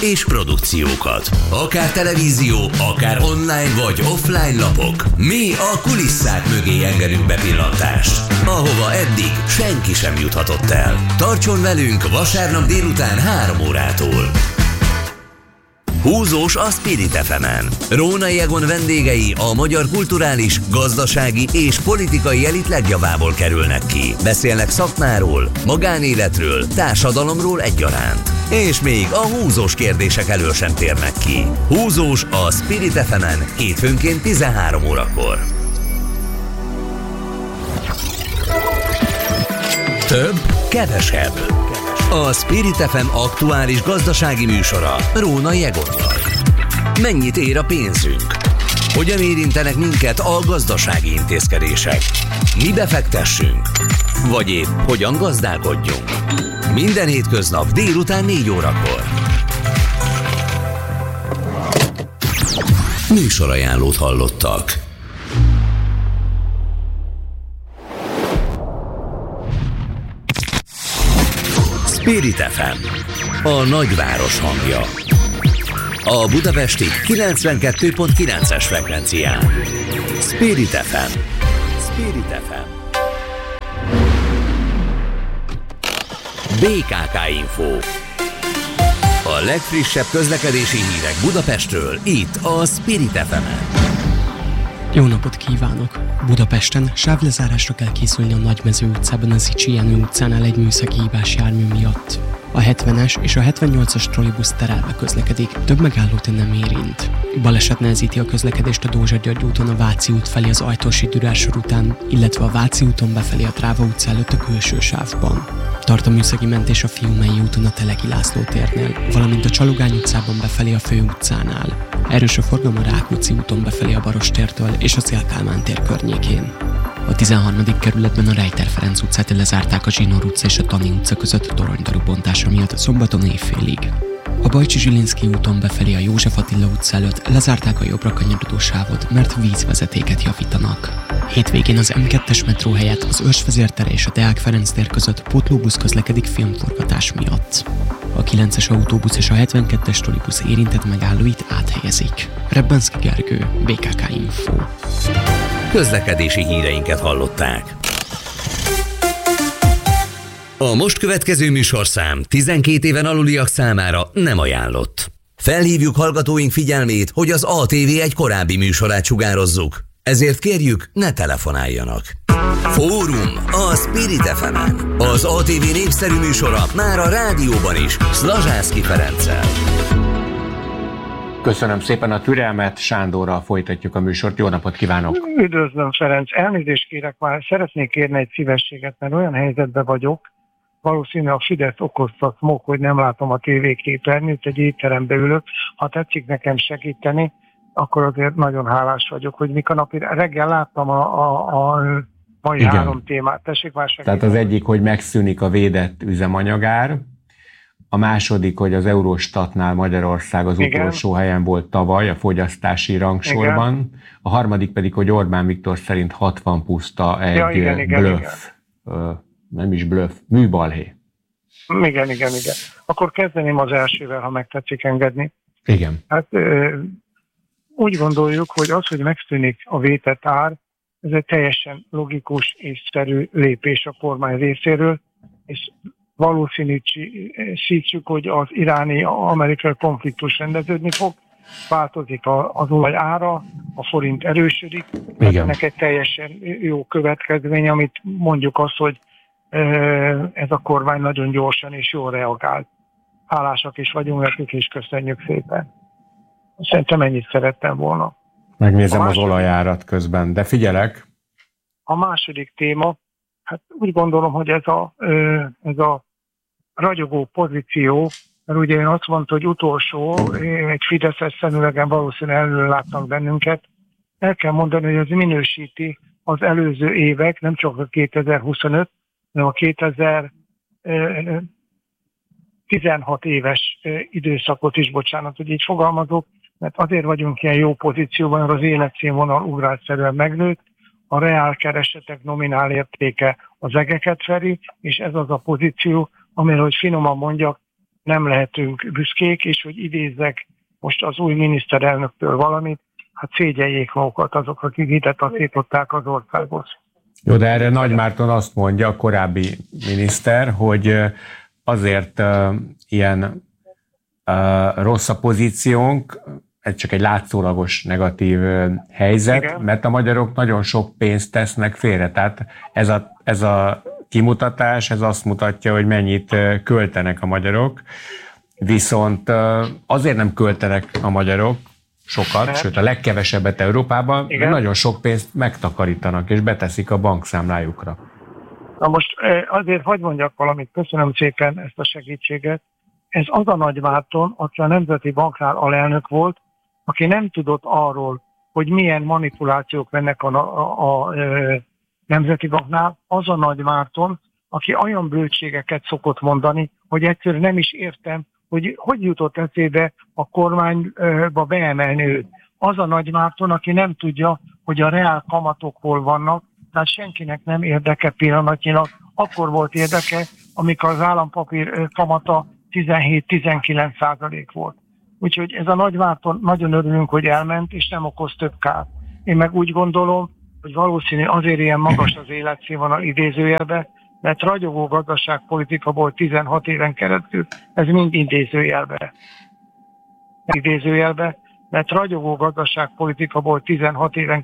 és produkciókat. Akár televízió, akár online vagy offline lapok. Mi a kulisszák mögé engedünk bepillantást, ahova eddig senki sem juthatott el. Tartson velünk vasárnap délután 3 órától. Húzós a Spirit FM-en. Rónai Egon vendégei a magyar kulturális, gazdasági és politikai elit legjavából kerülnek ki. Beszélnek szakmáról, magánéletről, társadalomról egyaránt. És még a húzós kérdések elől sem térnek ki. Húzós a Spirit FM-en hétfőnként 13 órakor. Több, kevesebb. A Spirit FM aktuális gazdasági műsora Rónai Egonnal. Mennyit ér a pénzünk? Hogyan érintenek minket a gazdasági intézkedések? Mi befektessünk? Vagy épp hogyan gazdálkodjunk? Minden hétköznap délután 4 órakor. Műsorajánlót hallottak. Spirit FM, a nagyváros hangja. A budapesti 92.9-es frekvencián. Spirit FM. Spirit FM. BKK Info. A legfrissebb közlekedési hírek Budapestről, itt a Spirit FM-en. Jó napot kívánok! Budapesten sávlezárásra kell készülni a Nagymező utcában, az Zichy Jenő utcánál egy műszaki hibás jármű miatt. A 70-es és a 78-as trollibusz terelve közlekedik, több megállót nem érint. Baleset nehezíti a közlekedést a Dózsa-György úton a Váci út felé az Ajtósi Dürer-sor után, illetve a Váci úton befelé a Dráva utca előtt a külső sávban. Tart a műszaki mentés a Fiumei úton a Teleki László térnél, valamint a Csalugány utcában befelé a Főutcánál. Erős a forgalom a Rákóczi úton befelé a Barostértől és a Széll-Kálmán tér környékén. A 13. kerületben a Rejter Ferenc utcát lezárták a Zsinór utca és a Tani utca között toronydaru bontása miatt szombaton éjfélig. A Bajcsi Zsilinszky úton befelé a József Attila utca előtt lezárták a jobbra kanyarodó sávot, mert vízvezetéket javítanak. Hétvégén az M2-es metró helyett az Őrsvezér tere és a Deák Ferenc tér között pótlóbusz közlekedik filmforgatás miatt. A 9-es autóbusz és a 72-es trollibusz érintett megállóit áthelyezik. Rebbenszky Gergő, BKK Info. Közlekedési híreinket hallották. A most következő műsorszám 12 éven aluliak számára nem ajánlott. Felhívjuk hallgatóink figyelmét, hogy az ATV egy korábbi műsorát sugározzuk. Ezért kérjük, ne telefonáljanak. Fórum a Spirit FM-en. Az ATV népszerű műsora már a rádióban is, Szlazsászky Ferenccel. Köszönöm szépen a türelmet, Sándorral folytatjuk a műsort. Jó napot kívánok! Üdvözlöm, Ferenc! Elnézést kérek, már szeretnék kérni egy szívességet, mert olyan helyzetben vagyok, valószínűleg a Fidesz okozta smog, hogy nem látom a tévéképernyőt, egy étterembe ülök. Ha tetszik nekem segíteni, akkor azért nagyon hálás vagyok, hogy mik a napi... Reggel láttam a mai igen. 3 témát. Tessék már segíteni. Tehát az egyik, hogy megszűnik a védett üzemanyagár, a második, hogy az Eurostatnál Magyarország az igen. utolsó helyen volt tavaly a fogyasztási rangsorban, igen. A harmadik pedig, hogy Orbán Viktor szerint 60 puszta egy blöff, nem is blöff, műbalhé. Igen. Akkor kezdeném az elsővel, ha meg tetszik engedni. Igen. Hát úgy gondoljuk, hogy az, hogy megszűnik a vétett ár, ez egy teljesen logikus és szerű lépés a kormány részéről, és valószínűsítjük, hogy az iráni-amerikai konfliktus rendeződni fog, változik az olaj ára, a forint erősödik. Ennek egy teljesen jó következmény, amit mondjuk azt, hogy ez a kormány nagyon gyorsan és jól reagált. Hálásak is vagyunk nekik, és köszönjük szépen. Szerintem ennyit szerettem volna. Megnézem az olajárat közben, de figyelek. A második téma, hát úgy gondolom, hogy ez a ragyogó pozíció, mert ugye én azt mondta, hogy utolsó, egy fideszes szemüvegen valószínűleg előre látnak bennünket. El kell mondani, hogy ez minősíti az előző évek, nem csak a 2025, hanem a 2016 éves időszakot is, bocsánat, hogy így fogalmazok, mert azért vagyunk ilyen jó pozícióban, mert az életszínvonal ugrásszerűen megnőtt, a reálkeresetek nominál értéke az egeket feri, és ez az a pozíció, amiről, hogy finoman mondjak, nem lehetünk büszkék, és hogy idézzek most az új miniszterelnöktől valamit, hát szégyeljék magukat azok, akik ide taszították az országot. Jó, de erre Nagy Márton azt mondja, a korábbi miniszter, hogy azért ilyen rossz a pozíciónk, ez csak egy látszólagos negatív helyzet, igen, mert a magyarok nagyon sok pénzt tesznek félre. Tehát ez a kimutatás, ez azt mutatja, hogy mennyit költenek a magyarok. Viszont azért nem költenek a magyarok sokat, sőt a legkevesebbet Európában, mert nagyon sok pénzt megtakarítanak és beteszik a bankszámlájukra. Na most azért hadd mondjak valamit, köszönöm szépen ezt a segítséget. Ez az a Nagy Márton, aki a Nemzeti Banknál alelnök volt, aki nem tudott arról, hogy milyen manipulációk mennek a Nemzeti Banknál, az a Nagy Márton, aki olyan bölcségeket szokott mondani, hogy egyszerűen nem is értem, hogy jutott eszébe a kormányba beemelni őt. Az a Nagy Márton, aki nem tudja, hogy a reál kamatok hol vannak, tehát senkinek nem érdeke pillanatnyilag. Akkor volt érdeke, amikor az állampapír kamata 17-19% volt. Úgyhogy ez a Nagy Márton, nagyon örülünk, hogy elment, és nem okoz több kárt. Én meg úgy gondolom, hogy valószínű azért ilyen magas az életszínvonal idézőjelbe, mert ragyogó gazdaságpolitikaból 16 éven keresztül, ez mind idézőjelbe, mert ragyogó gazdaságpolitikaból 16 éven